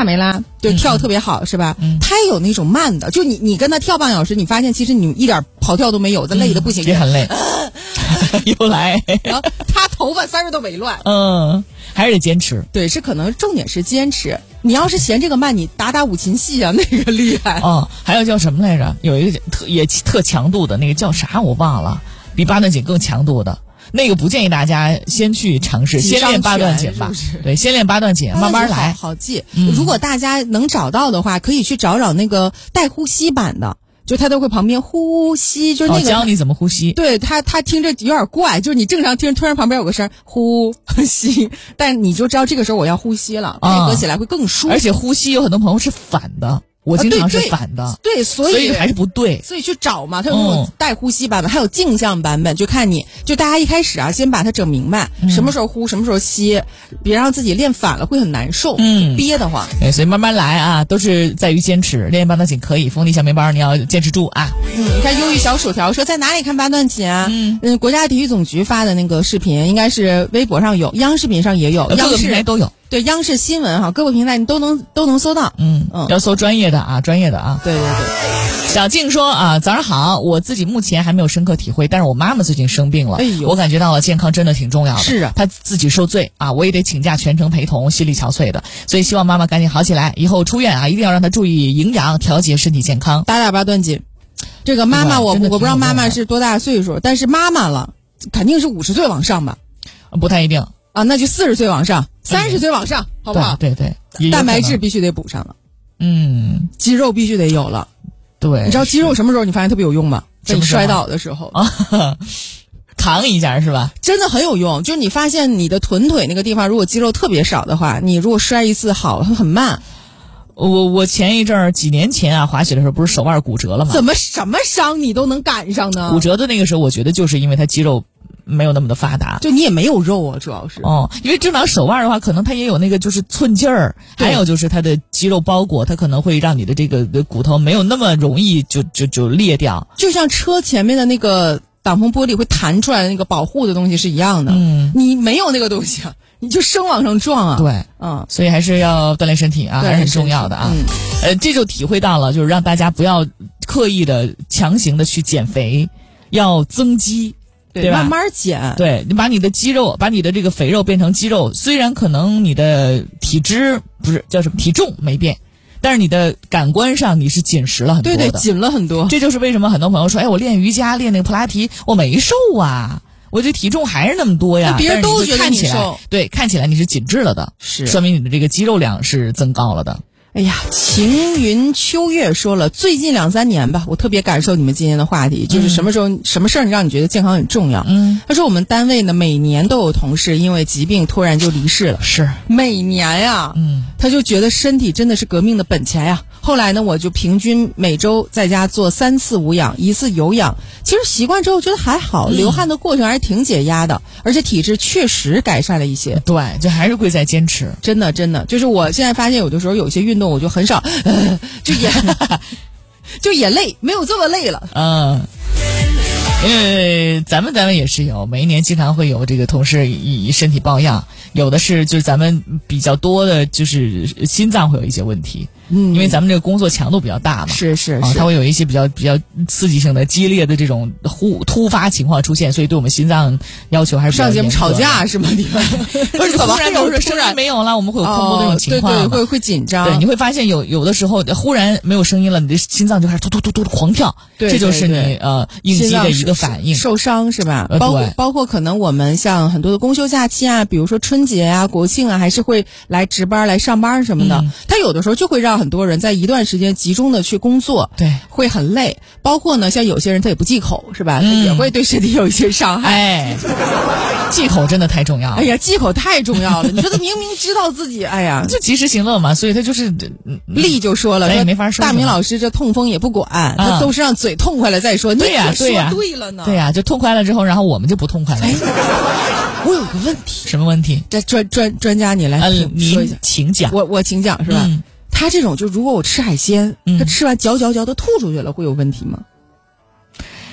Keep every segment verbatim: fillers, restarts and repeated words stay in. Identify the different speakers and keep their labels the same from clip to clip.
Speaker 1: 没啦，就跳特别好、嗯、是吧、嗯、他也有那种慢的，就你你跟他跳半小时，你发现其实你一点跑跳都没有，他累的不行、
Speaker 2: 嗯、也很累又来
Speaker 1: 然后他头发丝儿都没乱，
Speaker 2: 嗯，还是得坚持。
Speaker 1: 对，是可能重点是坚持。你要是嫌这个慢，你打打五禽戏啊，那个厉害。
Speaker 2: 哦，还有叫什么来着？有一个特也特强度的那个叫啥我忘了，比八段锦更强度的。那个不建议大家先去尝试，先练八段锦吧。
Speaker 1: 是是
Speaker 2: 对，先练八段锦，慢慢来，
Speaker 1: 好, 好记、嗯。如果大家能找到的话，可以去找找那个带呼吸版的。就他都会旁边呼吸，就是那个、
Speaker 2: 哦、教你怎么呼吸。
Speaker 1: 对他，他听着有点怪，就是你正常听，突然旁边有个声呼吸，但你就知道这个时候我要呼吸了，配合起来会更舒服。
Speaker 2: 而且呼吸有很多朋友是反的。我经常是反的、
Speaker 1: 啊、对, 对, 对所以
Speaker 2: 所以还是不对，
Speaker 1: 所以去找嘛，它有那种带呼吸版本、嗯、还有镜像版本，就看你就大家一开始啊先把它整明白、嗯、什么时候呼什么时候吸，别让自己练反了会很难受，嗯，憋得慌。
Speaker 2: 对，所以慢慢来啊，都是在于坚持。练八段锦可以，丰力小面包你要坚持住啊。
Speaker 1: 嗯，你看忧郁小薯条说在哪里看八段锦啊？嗯嗯，国家体育总局发的那个视频，应该是微博上有，央视频上也有，
Speaker 2: 各个平台都有。
Speaker 1: 对，央视新闻哈，各个平台你都能都能搜到。
Speaker 2: 嗯嗯，要搜专业的啊，专业的啊。
Speaker 1: 对对对。
Speaker 2: 小静说啊，早上好，我自己目前还没有深刻体会，但是我妈妈最近生病了，哎呦，我感觉到了健康真的挺重要的。
Speaker 1: 是啊，
Speaker 2: 她自己受罪啊，我也得请假全程陪同，心力憔悴的，所以希望妈妈赶紧好起来，以后出院啊，一定要让她注意营养，调节身体健康。
Speaker 1: 打打八段锦，这个妈妈我我不知道妈妈是多大岁数，但是妈妈了，肯定是五十岁往上吧？
Speaker 2: 不太一定
Speaker 1: 啊，那就四十岁往上。三十岁往上，好不好？
Speaker 2: 对对对，
Speaker 1: 蛋白质必须得补上了，
Speaker 2: 嗯，
Speaker 1: 肌肉必须得有了。
Speaker 2: 对，
Speaker 1: 你知道肌肉什么时候你发现特别有用吗？在你摔倒的时候
Speaker 2: 啊，扛一下是吧？
Speaker 1: 真的很有用。就是你发现你的臀腿那个地方，如果肌肉特别少的话，你如果摔一次好很慢。
Speaker 2: 我我前一阵儿几年前啊，滑雪的时候不是手腕骨折了吗？
Speaker 1: 怎么什么伤你都能赶上呢？
Speaker 2: 骨折的那个时候，我觉得就是因为它肌肉没有那么的发达，
Speaker 1: 就你也没有肉啊，主要是
Speaker 2: 哦，因为正常手腕的话，可能它也有那个就是寸劲儿，还有就是它的肌肉包裹，它可能会让你的这个骨头没有那么容易就就就裂掉，
Speaker 1: 就像车前面的那个挡风玻璃会弹出来的那个保护的东西是一样的。嗯，你没有那个东西啊，你就生往上撞啊。
Speaker 2: 对，嗯，所以还是要锻炼身体啊，还是很重要的啊。嗯，呃，这就体会到了，就是让大家不要刻意的强行的去减肥，要增肌。对吧？
Speaker 1: 慢慢减。
Speaker 2: 对，你把你的肌肉，把你的这个肥肉变成肌肉，虽然可能你的体脂不是叫什么体重没变，但是你的感官上你是紧实了很多的。
Speaker 1: 对对，紧了很多。
Speaker 2: 这就是为什么很多朋友说，哎，我练瑜伽练那个普拉提，我没瘦啊，我这体重还是那么多呀。
Speaker 1: 别人都觉得你
Speaker 2: 瘦，对，看起来你是紧致了的，
Speaker 1: 是
Speaker 2: 说明你的这个肌肉量是增高了的。
Speaker 1: 哎呀，晴云秋月说了，最近两三年吧，我特别感受你们今天的话题，就是什么时候、嗯、什么事儿让你觉得健康很重要。嗯，他说我们单位呢每年都有同事因为疾病突然就离世了，
Speaker 2: 是
Speaker 1: 每年呀，嗯，他就觉得身体真的是革命的本钱呀。后来呢，我就平均每周在家做三次无氧，一次有氧。其实习惯之后觉得还好，流汗的过程还是挺解压的，而且体质确实改善了一些。
Speaker 2: 对，就还是贵在坚持。
Speaker 1: 真的，真的，就是我现在发现有的时候有些运动我就很少，呃、就也就也累，没有这么累了。
Speaker 2: 嗯。因为咱们单位也是有，每一年经常会有这个同事以身体抱恙，有的是就是咱们比较多的就是心脏会有一些问题，嗯，因为咱们这个工作强度比较大嘛，
Speaker 1: 是是是，
Speaker 2: 啊，它会有一些比较比较刺激性的、激烈的这种忽突发情况出现，所以对我们心脏要求还是比较严格的。
Speaker 1: 上节目吵架是吗？你们
Speaker 2: 不是怎么突然就是声音没有了，我们会有空播这种情况，
Speaker 1: 对对，会会紧张。
Speaker 2: 对，你会发现有有的时候忽然没有声音了，你的心脏就开始突突突突狂跳，
Speaker 1: 对，
Speaker 2: 这就是你呃应激的一个反应。
Speaker 1: 受伤是吧？
Speaker 2: 呃、
Speaker 1: 包括包括可能我们像很多的公休假期啊，比如说春节啊、国庆啊，还是会来值班、来上班什么的。嗯、他有的时候就会让很多人在一段时间集中的去工作，
Speaker 2: 对，
Speaker 1: 会很累。包括呢，像有些人他也不忌口，是吧？嗯、他也会对身体有一些伤害。
Speaker 2: 哎，忌口真的太重要了。
Speaker 1: 哎呀，忌口太重要了。你说他明明知道自己，哎呀，
Speaker 2: 就及时行乐嘛，所以他就是
Speaker 1: 力就说了，
Speaker 2: 咱也没法说。
Speaker 1: 大明老师这痛风也不管，他、嗯、都是让嘴痛快了再说。
Speaker 2: 对呀、啊，对呀、
Speaker 1: 啊，对了呢。
Speaker 2: 对呀、啊，就痛快了之后，然后我们就不痛快了。
Speaker 1: 哎，我有个问题。
Speaker 2: 什么问题？
Speaker 1: 这专专专家你来说一下。
Speaker 2: 呃、请讲。
Speaker 1: 我我请讲是吧？嗯、他这种就如果我吃海鲜，嗯、他吃完嚼嚼嚼的吐出去了，会有问题吗？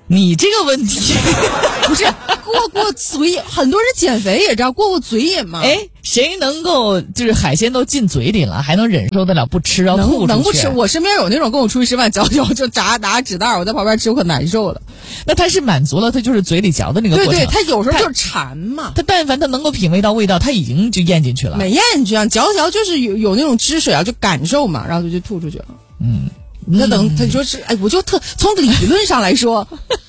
Speaker 2: 你这个问题
Speaker 1: 不是过过嘴，很多人减肥也知道过过嘴瘾嘛。
Speaker 2: 哎，谁能够就是海鲜都进嘴里了，还能忍受得了不吃要吐出去？
Speaker 1: 能不吃？我身边有那种跟我出去吃饭，嚼嚼就炸拿纸袋，我在旁边吃我可难受了。
Speaker 2: 那他是满足了，他就是嘴里嚼的那个过程。
Speaker 1: 对对，他有时候就是馋嘛。
Speaker 2: 他但凡他能够品味到味道，他已经就咽进去了。
Speaker 1: 没咽进去啊，嚼嚼就是有有那种汁水啊，就感受嘛，然后就就吐出去了。
Speaker 2: 嗯。
Speaker 1: 那等他说是，哎，我就特从理论上来说，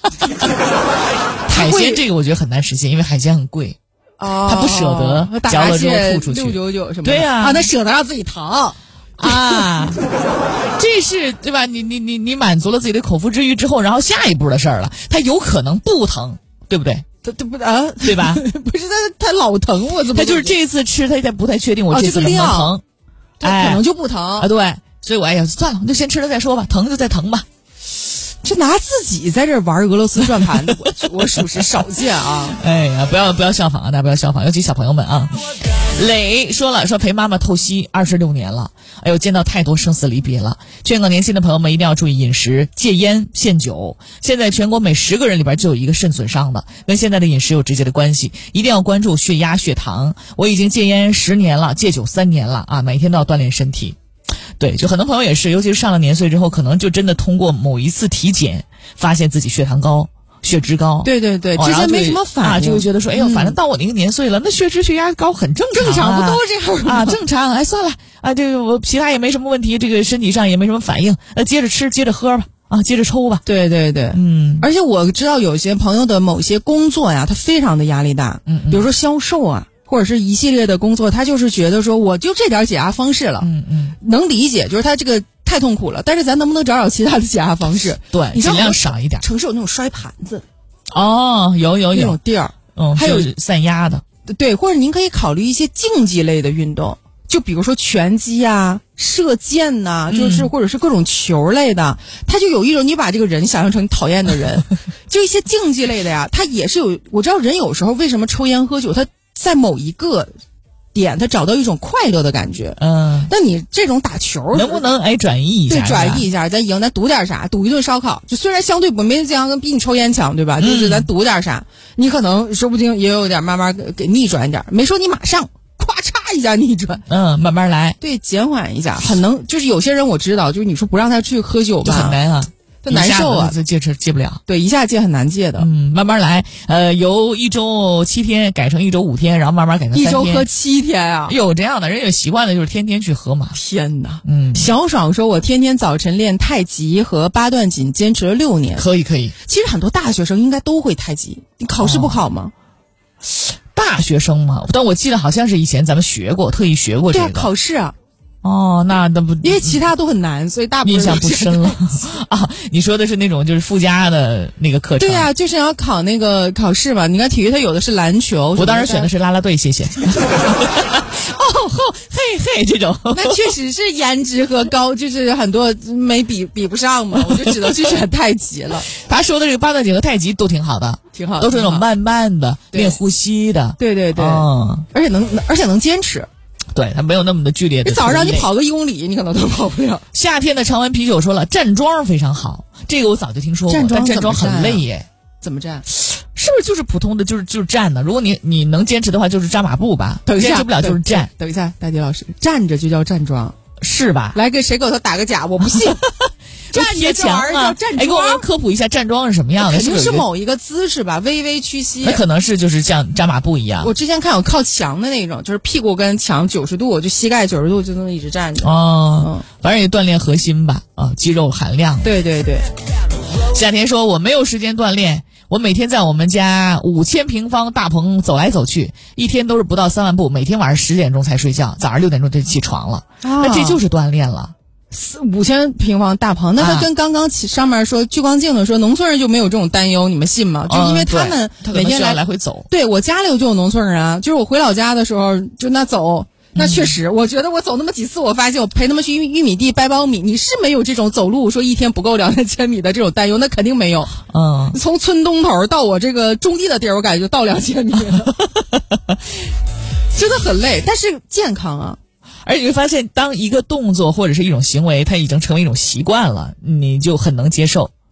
Speaker 2: 海鲜这个我觉得很难实现，因为海鲜很贵，
Speaker 1: 哦，
Speaker 2: 他不舍得嚼了之后吐出去，
Speaker 1: 六九九什么的，
Speaker 2: 对呀、啊，
Speaker 1: 啊，他舍得让自己疼
Speaker 2: 啊，这是对吧？你你你你满足了自己的口腹之欲之后，然后下一步的事儿了，他有可能不疼，对不对？
Speaker 1: 他他不啊，
Speaker 2: 对吧？
Speaker 1: 不是他他老疼，我怎么？
Speaker 2: 他就是这次吃，他也不太确定我这次能不能疼，
Speaker 1: 哦这个、哎，可能就不疼
Speaker 2: 啊，对。所以我哎呀，算了，我就先吃了再说吧，疼就再疼吧。
Speaker 1: 这拿自己在这玩俄罗斯转盘的，我我属实少见啊！
Speaker 2: 哎呀，不要不要效仿啊，大家不要效仿，尤其小朋友们啊。磊说了，说陪妈妈透析二十六年了，哎呦，见到太多生死离别了。劝告年轻的朋友们一定要注意饮食，戒烟限酒。现在全国每十个人里边就有一个肾损伤的，跟现在的饮食有直接的关系，一定要关注血压、血糖。我已经戒烟十年了，戒酒三年了啊，每天都要锻炼身体。对，就很多朋友也是，尤其是上了年岁之后，可能就真的通过某一次体检，发现自己血糖高、血脂高。
Speaker 1: 对对对，之前没什么反应，
Speaker 2: 啊，就会觉得说，哎呦，反正到我那个年岁了，那血脂、血压高很正常、啊，
Speaker 1: 正常不都这样吗？
Speaker 2: 啊，正常。哎，算了，啊，这个我其他也没什么问题，这个身体上也没什么反应，那接着吃，接着喝吧，啊，接着抽吧。
Speaker 1: 对对对，
Speaker 2: 嗯。
Speaker 1: 而且我知道有些朋友的某些工作呀，他非常的压力大，
Speaker 2: 嗯，
Speaker 1: 比如说销售啊。或者是一系列的工作，他就是觉得说，我就这点解压方式了，
Speaker 2: 嗯嗯，
Speaker 1: 能理解，就是他这个太痛苦了，但是咱能不能找找其他的解压方式？
Speaker 2: 对，尽量少一点。
Speaker 1: 城市有那种摔盘子，
Speaker 2: 哦，有有有
Speaker 1: 那种地儿，
Speaker 2: 嗯，
Speaker 1: 还有
Speaker 2: 散压的，
Speaker 1: 对，或者您可以考虑一些竞技类的运动，就比如说拳击啊、射箭呐、啊，就是、嗯、或者是各种球类的，它就有一种你把这个人想象成你讨厌的人，就一些竞技类的呀，它也是有。我知道人有时候为什么抽烟喝酒，他在某一个点他找到一种快乐的感觉，
Speaker 2: 嗯，
Speaker 1: 那你这种打球
Speaker 2: 能不能哎转移一下？
Speaker 1: 对，转移一下，咱赢，咱赌点啥？赌一顿烧烤，就虽然相对不没这样比你抽烟强，对吧？就是咱赌点啥，你可能说不定也有点慢慢给逆转一点，没说你马上咵嚓一下逆转，
Speaker 2: 嗯，慢慢来，
Speaker 1: 对，减缓一下，很能，就是有些人我知道，就是你说不让他去喝酒吧，
Speaker 2: 很难啊。
Speaker 1: 他难受啊，
Speaker 2: 这戒吃戒不了。
Speaker 1: 对，一下戒很难戒的。
Speaker 2: 嗯，慢慢来。呃，由一周七天改成一周五天，然后慢慢改成三天。
Speaker 1: 一周喝七天啊？
Speaker 2: 有这样的人有习惯的，就是天天去喝嘛。
Speaker 1: 天哪！
Speaker 2: 嗯，
Speaker 1: 小爽说，我天天早晨练太极和八段锦，坚持了六年。
Speaker 2: 可以可以。
Speaker 1: 其实很多大学生应该都会太极，你考试不考吗？
Speaker 2: 哦、大学生嘛，但我记得好像是以前咱们学过，特意学过这个。
Speaker 1: 对啊，考试啊。
Speaker 2: 哦，那那不
Speaker 1: 因为其他都很难，所以大部分
Speaker 2: 印象不深了啊。你说的是那种就是附加的那个课程？
Speaker 1: 对啊，就是要考那个考试嘛。你看体育它有的是篮球，
Speaker 2: 我当时选的是啦啦队，谢谢。哦吼，嘿嘿，这种
Speaker 1: 那确实是颜值和高，就是很多没比比不上嘛，我就只能去选太极了。
Speaker 2: 他说的这个八段锦和太极都挺好的，
Speaker 1: 挺好的，
Speaker 2: 都是那种慢慢的练呼吸的。
Speaker 1: 对对对，
Speaker 2: 嗯，
Speaker 1: 而且能而且能坚持。
Speaker 2: 对，它没有那么的剧烈的。
Speaker 1: 你早上让你跑个一公里，你可能都跑不了。
Speaker 2: 夏天的常温啤酒说了，站桩非常好，这个我早就听说过。
Speaker 1: 站桩
Speaker 2: 站桩很累耶，
Speaker 1: 怎么站？
Speaker 2: 是不是就是普通的，就是就是站呢？如果你你能坚持的话，就是扎马步吧。
Speaker 1: 等一下，
Speaker 2: 坚持不了就是站。
Speaker 1: 等一下，大迪老师，站着就叫站桩，
Speaker 2: 是吧？
Speaker 1: 来给谁给我打个甲？我不信。站
Speaker 2: 贴墙啊！哎，给我们科普一下站桩是什么样的？
Speaker 1: 肯定是某一个姿势吧，微微屈膝。
Speaker 2: 那可能是就是像扎马步一样。
Speaker 1: 我之前看有靠墙的那种，就是屁股跟墙九十度，就膝盖九十度，就这么一直站着。
Speaker 2: 哦，嗯、反正也锻炼核心吧，啊，肌肉含量。
Speaker 1: 对对对。
Speaker 2: 夏天说我没有时间锻炼，我每天在我们家五千平方大棚走来走去，一天都是不到三万步，每天晚上十点钟才睡觉，早上六点钟就起床了。啊、那这就是锻炼了。
Speaker 1: 四五千平方大棚，那它跟刚刚上面说聚光镜的说农村人就没有这种担忧，你们信吗？就因为他们每天来
Speaker 2: 来回走。
Speaker 1: 对，我家里就有农村人啊，就是我回老家的时候就那走，那确实，嗯、我觉得我走那么几次，我发现我陪他们去玉玉米地掰苞米，你是没有这种走路说一天不够两三千米的这种担忧，那肯定没有。
Speaker 2: 嗯，
Speaker 1: 从村东头到我这个种地的地儿，我感觉就到两千米了，真的很累，但是健康啊。
Speaker 2: 而且你会发现，当一个动作或者是一种行为，它已经成为一种习惯了，你就很能接受。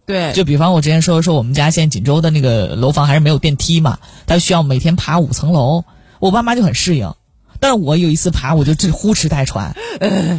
Speaker 1: 对，
Speaker 2: 就比方我之前说说我们家现在锦州的那个楼房还是没有电梯嘛，他需要每天爬五层楼，我爸妈就很适应。但是我有一次爬，我就真呼哧带喘，